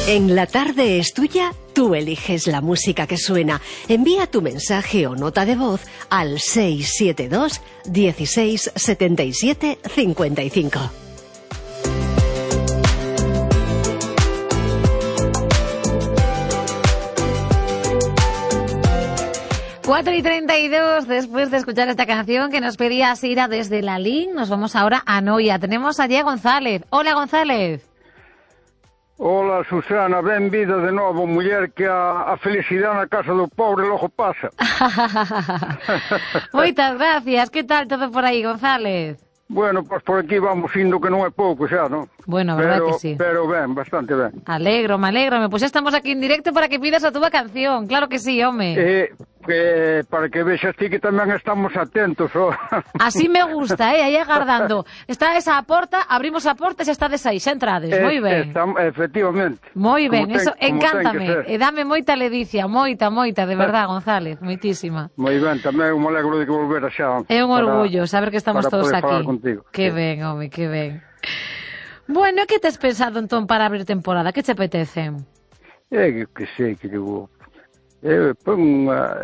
En La Tarde es Tuya, tú eliges la música que suena. Envía tu mensaje o nota de voz al 672 16 77 55. Cuatro y 32, después de escuchar esta canción que nos pedía Sira desde Lalín, nos vamos ahora a Noia. Tenemos allí a González. Hola, González. Hola, Susana, benvida de novo, muller, que a felicidade na casa do pobre logo pasa. Moitas gracias. Que tal todo por aí, González? Bueno, pois por aquí vamos indo, que non é pouco xa, non? Bueno, verdad que sí. Pero ben, bastante ben. Alegro, me alegro. Pois estamos aquí en directo para que pidas a túa canción. Claro que sí, home. Para que vexas ti que tamén estamos atentos. Así me gusta, aí agardando. Está esa a porta, abrimos a porta e xa estades aí, xa entrades. Moi ben. Efectivamente. Moi ben, eso encántame. E dame moita ledicia, moita, de verdad, González, moitísima. Moi ben, tamén me alegro de que volvera xa. É un orgullo saber que estamos todos aquí. Que sí. ben, home, que ben. Bueno, que tes pensado entón para abrir temporada? Que te apetece? Que sei, que vou... pon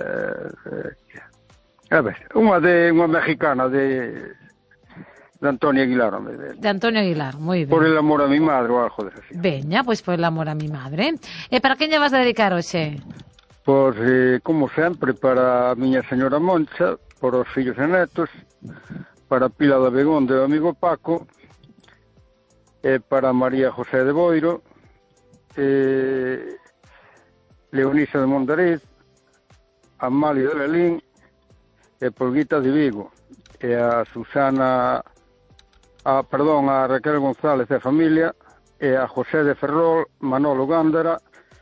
unha mexicana de Antonio Aguilar. De Antonio Aguilar, moi ben. Por el amor a mi madre ou algo de así. Veña, pois por el amor a mi madre. E para quen lle vas a dedicar hoxe? Pois, como sempre, para a miña señora Moncha, por os fillos e netos, para Pila da Begón do amigo Paco, e para María José de Boiro, Leonisa de Mondariz, Amalia de Lelín e Polguita de Vigo, e a Susana, a Raquel González e a familia, e a José de Ferrol, Manolo Gándara,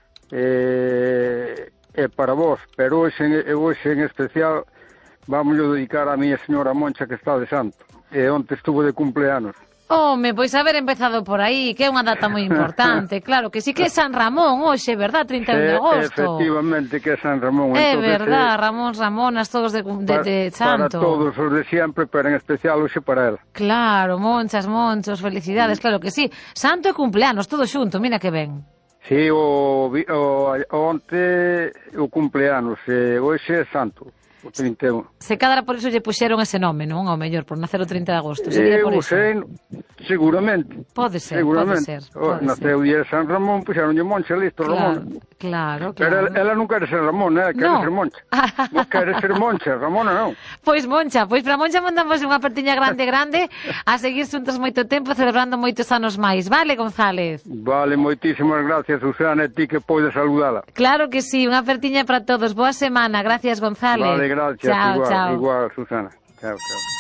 e para vos, pero hoxe en especial vamos a dedicar a miña señora Moncha, que está de santo, e onte estuvo de cumpleanos. Home, pois haber empezado por aí, que é unha data moi importante, claro que sí, que é San Ramón hoxe, verdad, 31 de agosto. Efectivamente, que é San Ramón. É verdad, Ramonas, todos de santo. Para todos os de sempre, pero en especial hoxe para ela. Claro, monchos, felicidades, claro que sí. Santo e cumpleanos, todo xunto, mira que ben. Sí, onte o cumpleanos, hoxe é santo. O 31. Se cadra por iso lle puxeron ese nome, non? Ao mellor, por nacer o 30 de agosto. Sería por iso. Seguramente. Pode ser. Naceu o día de San Ramón, puxeronlle Moncha, listo, Ramón. Claro. Pero ela non quere ser Ramón, quere ser Moncha. Non quere ser Moncha, Ramona non. Pois Moncha, para Moncha mandamos unha partiña grande, a seguir xuntos moito tempo, celebrando moitos anos máis. Vale, González? Vale, moitísimas gracias, Susana, e ti que podes saludala. Claro que sí, unha apertiña para todos. Boa semana, gracias, González. Vale, gracias. Chao. Igual, Susana. Chao.